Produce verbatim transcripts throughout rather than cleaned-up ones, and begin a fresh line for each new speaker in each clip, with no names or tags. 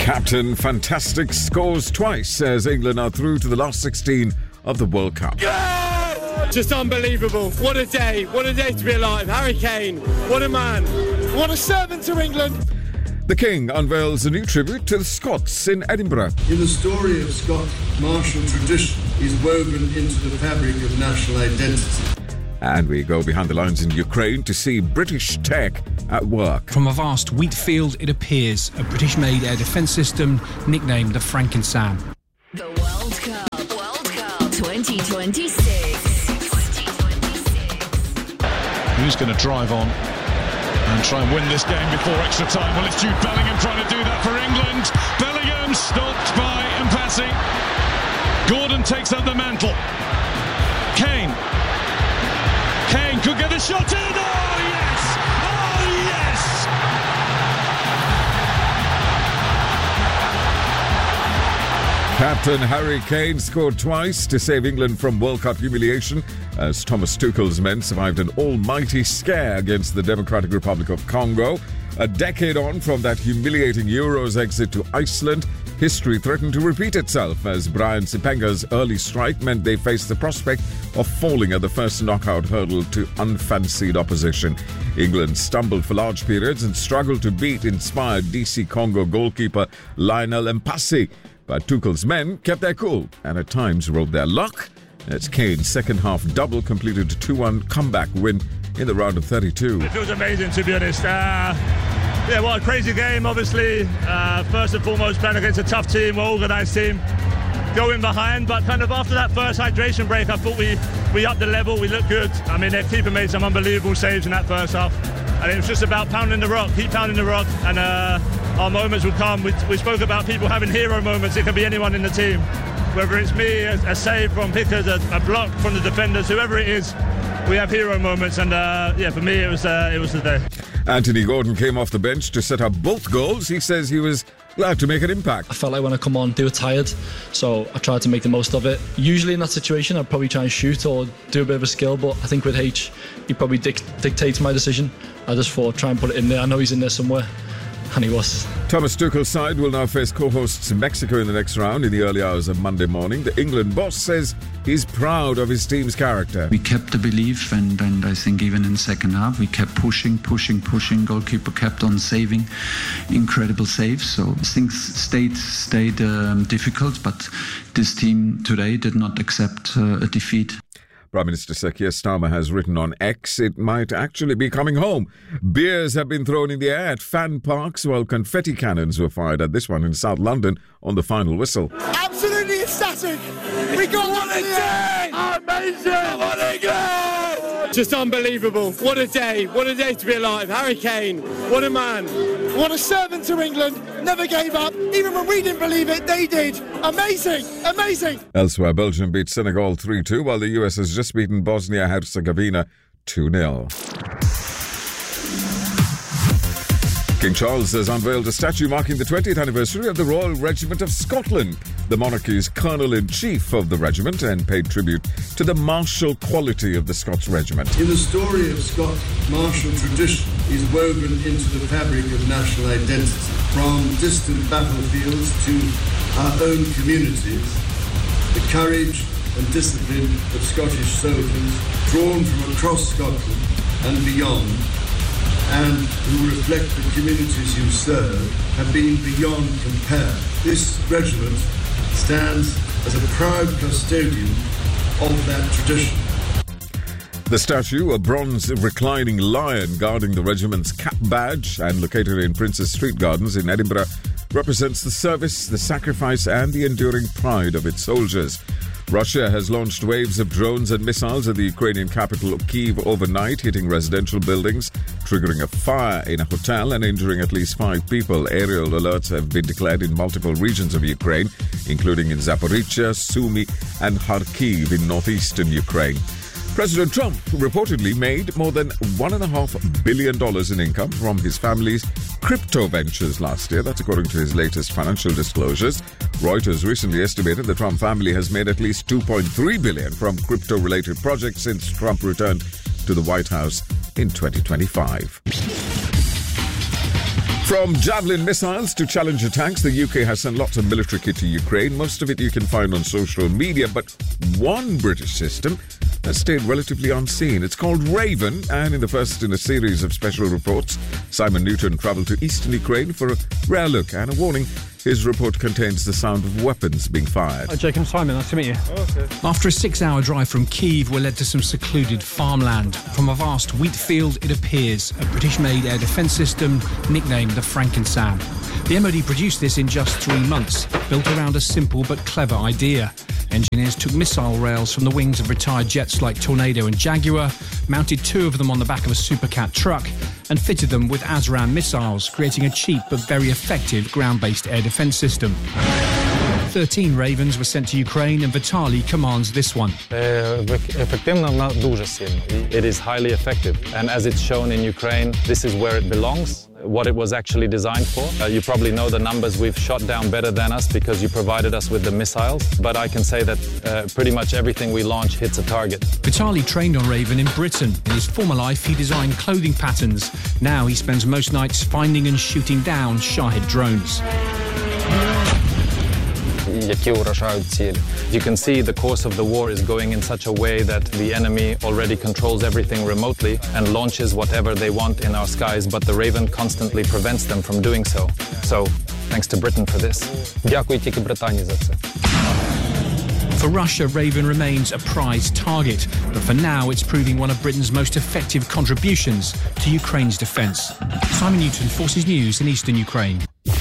Captain Fantastic scores twice as England are through to the last sixteen of the World Cup.
Yeah! Just unbelievable. What a day. What a day to be alive. Harry Kane, what a man. What a servant to England.
The King unveils a new tribute to the Scots in Edinburgh.
In the story of Scots, martial tradition is woven into the fabric of national identity.
And we go behind the lines in Ukraine to see British tech at work.
From a vast wheat field, it appears a British-made air defence system nicknamed the Franken-Sam.
The World Cup, World Cup twenty twenty-six. twenty twenty-six.
Who's going to drive on and try and win this game before extra time? Well, it's Jude Bellingham trying to do that for England. Bellingham stopped by Mpassi. Gordon takes up the mantle. Kane. Kane could get the shot in. Oh, yes! Oh, yes!
Captain Harry Kane scored twice to save England from World Cup humiliation as Thomas Tuchel's men survived an almighty scare against the Democratic Republic of Congo. A decade on from that humiliating Euros exit to Iceland, history threatened to repeat itself as Brian Sipenga's early strike meant they faced the prospect of falling at the first knockout hurdle to unfancied opposition. England stumbled for large periods and struggled to beat inspired D C Congo goalkeeper Lionel Mpassi. But Tuchel's men kept their cool and at times rode their luck as Kane's second half double completed a two one comeback win in the round of thirty-two.
It feels amazing, to be honest. Uh, yeah, what a crazy game, obviously. Uh, first and foremost, playing against a tough team, well-organised team. Going behind, but kind of after that first hydration break, I thought we, we upped the level, we looked good. I mean, their keeper made some unbelievable saves in that first half. And it was just about pounding the rock, keep pounding the rock, and uh, our moments will come. We, we spoke about people having hero moments. It can be anyone in the team. Whether it's me, a, a save from Pickard, a, a block from the defenders, whoever it is, we have hero moments. And uh, yeah, for me, it was uh, it was the day.
Anthony Gordon came off the bench to set up both goals. He says he was glad to make an impact.
I felt like when I come on, they were tired, so I tried to make the most of it. Usually in that situation, I'd probably try and shoot or do a bit of a skill, but I think with H, he probably dic- dictates my decision. I just thought, try and put it in there. I know he's in there somewhere. And he was.
Thomas Tuchel's side will now face co-hosts Mexico in the next round in the early hours of Monday morning. The England boss says he's proud of his team's character.
We kept the belief, and, and I think even in the second half, we kept pushing, pushing, pushing. Goalkeeper kept on saving incredible saves. So things stayed stayed um, difficult, but this team today did not accept uh, a defeat.
Prime Minister Sir Keir Starmer has written on X it might actually be coming home. Beers have been thrown in the air at fan parks while confetti cannons were fired at this one in South London on the final whistle.
Absolutely ecstatic. We got one a day. Amazing. What a game. Just unbelievable. What a day. What a day to be alive. Harry Kane, what a man. What a servant to England. Never gave up. Even when we didn't believe it, they did. Amazing. Amazing.
Elsewhere, Belgium beat Senegal three two, while the U S has just beaten Bosnia-Herzegovina two nil. King Charles has unveiled a statue marking the twentieth anniversary of the Royal Regiment of Scotland. The monarchy's colonel-in-chief of the regiment and paid tribute to the martial quality of the Scots regiment.
In the story of Scots, martial tradition is woven into the fabric of national identity. From distant battlefields to our own communities, the courage and discipline of Scottish soldiers drawn from across Scotland and beyond, and who reflect the communities you serve, have been beyond compare. This regiment stands as a proud custodian of that tradition.
The statue, a bronze reclining lion guarding the regiment's cap badge and located in Princes Street Gardens in Edinburgh, represents the service, the sacrifice and the enduring pride of its soldiers. Russia has launched waves of drones and missiles at the Ukrainian capital Kyiv overnight, hitting residential buildings, triggering a fire in a hotel and injuring at least five people. Aerial alerts have been declared in multiple regions of Ukraine, including in Zaporizhzhia, Sumy and Kharkiv in northeastern Ukraine. President Trump reportedly made more than one point five billion dollars in income from his family's crypto ventures last year. That's according to his latest financial disclosures. Reuters recently estimated the Trump family has made at least two point three billion dollars from crypto-related projects since Trump returned to the White House in twenty twenty-five. From Javelin missiles to Challenger tanks, the U K has sent lots of military kit to Ukraine. Most of it you can find on social media, but one British system has stayed relatively unseen. It's called Raven, and in the first in a series of special reports, Simon Newton travelled to eastern Ukraine for a rare look and a warning. His report contains the sound of weapons being fired.
Hi, Jake, I'm Simon. Nice to meet you.
Oh, okay.
After a six-hour drive from Kyiv, we're led to some secluded farmland. From a vast wheat field, it appears a British-made air defence system nicknamed the Frankenstein. The M O D produced this in just three months, built around a simple but clever idea. Engineers took missile rails from the wings of retired jets like Tornado and Jaguar, mounted two of them on the back of a Supercat truck, and fitted them with ASRAAM missiles, creating a cheap but very effective ground-based air defence system. thirteen Ravens were sent to Ukraine, and Vitaly commands this one.
It is highly effective, and as it's shown in Ukraine, this is where it belongs, what it was actually designed for. Uh, you probably know the numbers. We've shot down better than us because you provided us with the missiles, but I can say that uh, pretty much everything we launch hits a target.
Vitaly trained on Raven in Britain. In his former life, he designed clothing patterns. Now he spends most nights finding and shooting down Shahed drones.
You can see the course of the war is going in such a way that the enemy already controls everything remotely and launches whatever they want in our skies, but the Raven constantly prevents them from doing so. So, thanks to Britain for this.
For Russia, Raven remains a prized target, but for now it's proving one of Britain's most effective contributions to Ukraine's defence. Simon Newton, Forces News in eastern Ukraine.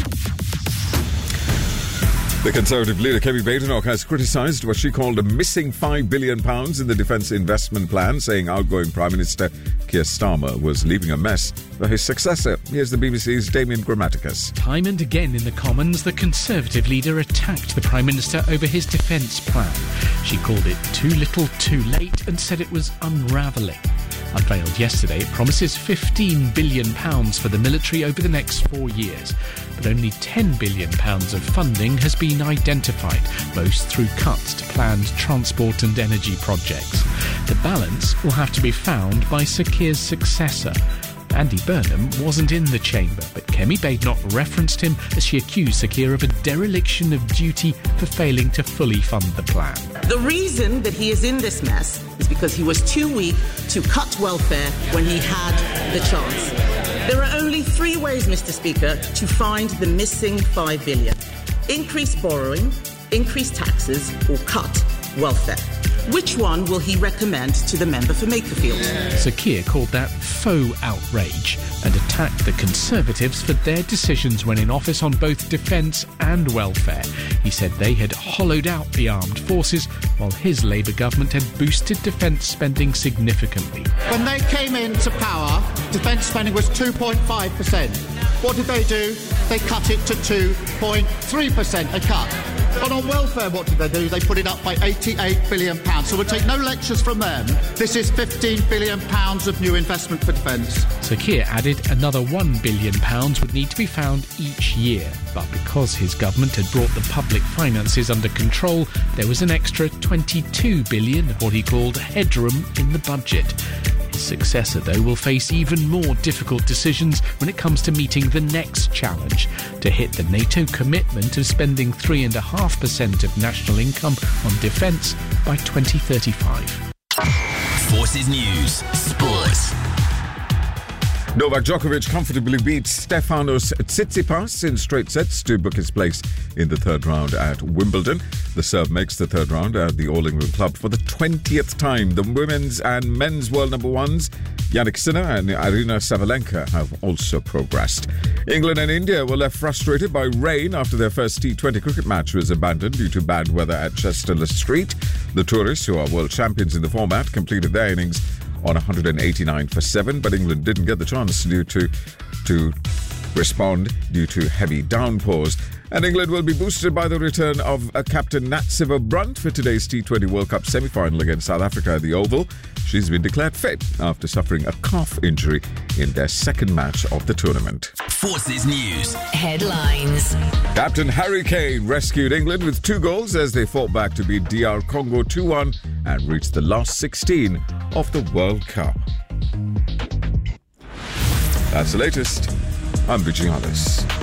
The Conservative leader, Kemi Badenoch, has criticised what she called a missing five billion pounds in the defence investment plan, saying outgoing Prime Minister Keir Starmer was leaving a mess for his successor. Here's the B B C's Damien Grammaticus.
Time and again in the Commons, the Conservative leader attacked the Prime Minister over his defence plan. She called it too little, too late, and said it was unravelling. Unveiled yesterday, it promises fifteen billion pounds for the military over the next four years. But only ten billion pounds of funding has been identified, most through cuts to planned transport and energy projects. The balance will have to be found by Sir Keir's successor. Andy Burnham wasn't in the chamber, but Kemi Badenoch referenced him as she accused Sir Keir of a dereliction of duty for failing to fully fund the plan.
The reason that he is in this mess is because he was too weak to cut welfare when he had the chance. There are only three ways, Mister Speaker, to find the missing five billion. Increase borrowing, increase taxes, or cut welfare. Which one will he recommend to the member for Makerfield?
Sir Keir called that faux outrage and attacked the Conservatives for their decisions when in office on both defence and welfare. He said they had hollowed out the armed forces while his Labour government had boosted defence spending significantly.
When they came into power, defence spending was two point five percent. What did they do? They cut it to two point three percent, a cut. But on welfare, what did they do? They put it up by eighty-eight billion pounds. So we'll take no lectures from them. This is fifteen billion pounds of new investment for defence.
Sir Keir added another one billion pounds would need to be found each year. But because his government had brought the public finances under control, there was an extra twenty-two billion of what he called headroom in the budget. His successor, though, will face even more difficult decisions when it comes to meeting the next challenge, to hit the NATO commitment of spending three point five percent of national income on defence by twenty thirty-five.
Forces News Sports.
Novak Djokovic comfortably beats Stefanos Tsitsipas in straight sets to book his place in the third round at Wimbledon. The Serb makes the third round at the All England Club for the twentieth time. The women's and men's world number ones, Jannik Sinner and Arina Sabalenka, have also progressed. England and India were left frustrated by rain after their first T twenty cricket match was abandoned due to bad weather at Chesterless Street. The tourists, who are world champions in the format, completed their innings on one hundred eighty-nine for seven, but England didn't get the chance due to to respond due to heavy downpours. And England will be boosted by the return of uh, Captain Natsiva Brunt for today's T twenty World Cup semi-final against South Africa at the Oval. She's been declared fit after suffering a calf injury in their second match of the tournament.
Forces News
Headlines.
Captain Harry Kane rescued England with two goals as they fought back to beat D R Congo two one and reached the last sixteen of the World Cup. That's the latest. I'm Vijayanis.